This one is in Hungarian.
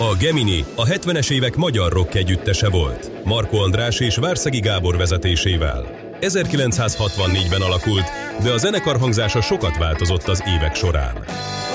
A Gemini a 70-es évek magyar rock együttese volt, Marko András és Várszegi Gábor vezetésével. 1964-ben alakult, de a zenekar hangzása sokat változott az évek során.